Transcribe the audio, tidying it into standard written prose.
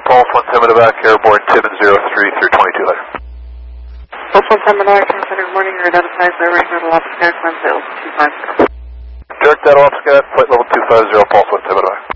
Pulse 1 Seminovac, airborne Tibbin 03 through 2200. Pulse 1 Seminovac, good morning, you're identified by right middle officer, climb flight level 250. Direct Data Officer, flight level 250, Pulse 1 Seminovac.